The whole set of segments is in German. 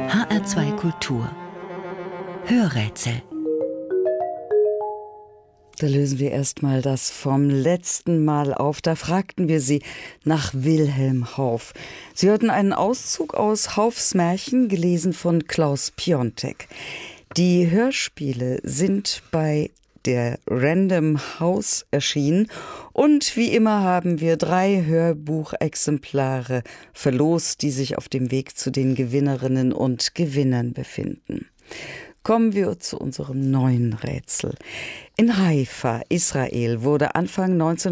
HR2 Kultur Hörrätsel. Da lösen wir erstmal das vom letzten Mal auf. Da fragten wir Sie nach Wilhelm Hauff. Sie hörten einen Auszug aus Hauffs Märchen, gelesen von Klaus Piontek. Die Hörspiele sind bei der Random House erschienen und wie immer haben wir 3 Hörbuchexemplare verlost, die sich auf dem Weg zu den Gewinnerinnen und Gewinnern befinden. Kommen wir zu unserem neuen Rätsel. In Haifa, Israel, wurde Anfang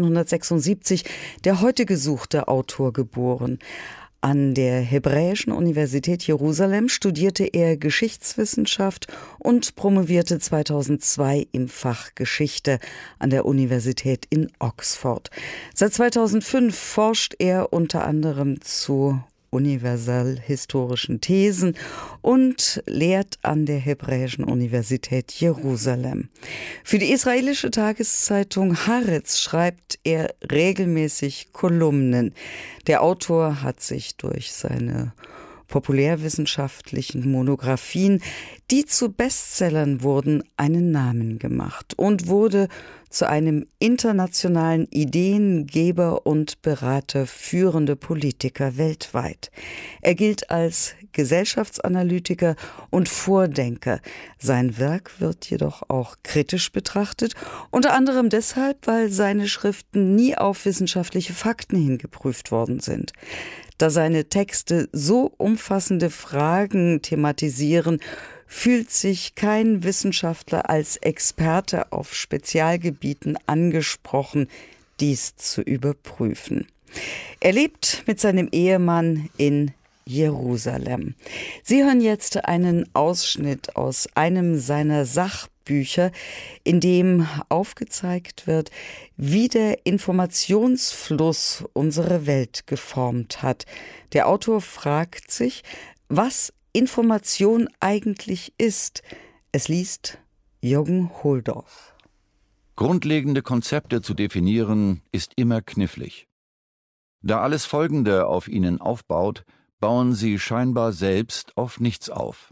1976 der heute gesuchte Autor geboren. An der Hebräischen Universität Jerusalem studierte er Geschichtswissenschaft und promovierte 2002 im Fach Geschichte an der Universität in Oxford. Seit 2005 forscht er unter anderem zu universal-historischen Thesen und lehrt an der Hebräischen Universität Jerusalem. Für die israelische Tageszeitung Haaretz schreibt er regelmäßig Kolumnen. Der Autor hat sich durch seine populärwissenschaftlichen Monographien, die zu Bestsellern wurden, einen Namen gemacht und wurde zu einem internationalen Ideengeber und Berater führender Politiker weltweit. Er gilt als Gesellschaftsanalytiker und Vordenker. Sein Werk wird jedoch auch kritisch betrachtet, unter anderem deshalb, weil seine Schriften nie auf wissenschaftliche Fakten hin geprüft worden sind. Da seine Texte so umfassende Fragen thematisieren, fühlt sich kein Wissenschaftler als Experte auf Spezialgebieten angesprochen, dies zu überprüfen. Er lebt mit seinem Ehemann in Jerusalem. Sie hören jetzt einen Ausschnitt aus einem seiner Sachbücher, in dem aufgezeigt wird, wie der Informationsfluss unsere Welt geformt hat. Der Autor fragt sich, was Information eigentlich ist. Es liest Jürgen Holdorf. Grundlegende Konzepte zu definieren, ist immer knifflig. Da alles Folgende auf ihnen aufbaut, bauen sie scheinbar selbst auf nichts auf.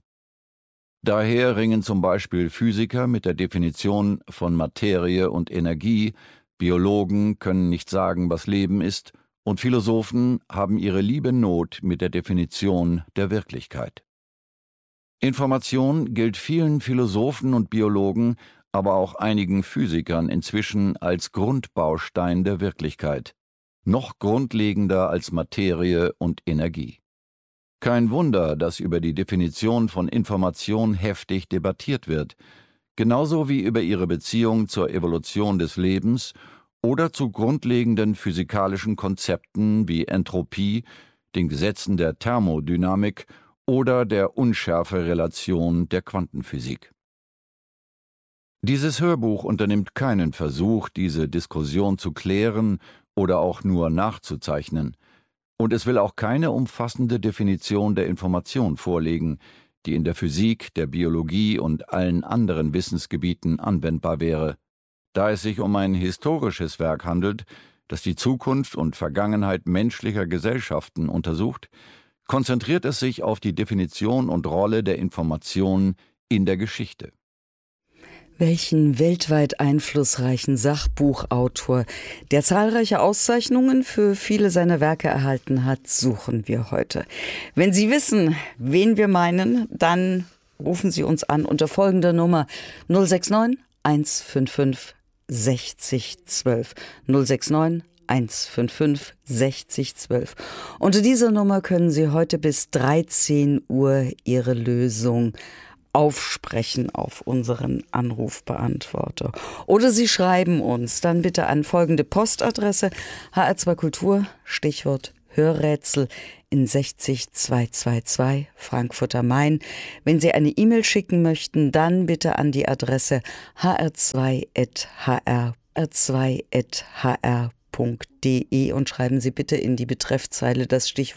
Daher ringen zum Beispiel Physiker mit der Definition von Materie und Energie, Biologen können nicht sagen, was Leben ist, und Philosophen haben ihre liebe Not mit der Definition der Wirklichkeit. Information gilt vielen Philosophen und Biologen, aber auch einigen Physikern inzwischen als Grundbaustein der Wirklichkeit, noch grundlegender als Materie und Energie. Kein Wunder, dass über die Definition von Information heftig debattiert wird, genauso wie über ihre Beziehung zur Evolution des Lebens oder zu grundlegenden physikalischen Konzepten wie Entropie, den Gesetzen der Thermodynamik oder der Unschärferelation der Quantenphysik. Dieses Hörbuch unternimmt keinen Versuch, diese Diskussion zu klären oder auch nur nachzuzeichnen. Und es will auch keine umfassende Definition der Information vorlegen, die in der Physik, der Biologie und allen anderen Wissensgebieten anwendbar wäre, da es sich um ein historisches Werk handelt, das die Zukunft und Vergangenheit menschlicher Gesellschaften untersucht, konzentriert es sich auf die Definition und Rolle der Information in der Geschichte. Welchen weltweit einflussreichen Sachbuchautor, der zahlreiche Auszeichnungen für viele seiner Werke erhalten hat, suchen wir heute. Wenn Sie wissen, wen wir meinen, dann rufen Sie uns an unter folgender Nummer 069 155 60 12 069 155 60 12. Unter dieser Nummer können Sie heute bis 13 Uhr Ihre Lösung aufsprechen auf unseren Anrufbeantworter. Oder Sie schreiben uns dann bitte an folgende Postadresse: HR2 Kultur, Stichwort Hörrätsel in 60222 Frankfurt am Main. Wenn Sie eine E-Mail schicken möchten, dann bitte an die Adresse hr2.hr.de und schreiben Sie bitte in die Betreffzeile das Stichwort